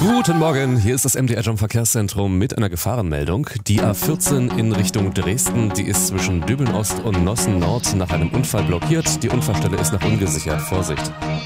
Guten Morgen, hier ist das MDR Jump Verkehrszentrum mit einer Gefahrenmeldung. Die A14 in Richtung Dresden, die ist zwischen Dübeln Ost und Nossen Nord nach einem Unfall blockiert. Die Unfallstelle ist noch ungesichert. Vorsicht!